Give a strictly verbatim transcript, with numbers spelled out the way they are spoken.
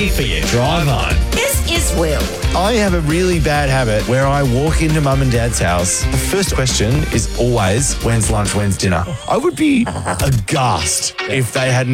ready for your drive home. This is Will. I have a really bad habit where I walk into mum and dad's house. The first question is always, when's lunch, when's dinner? I would be aghast if they hadn't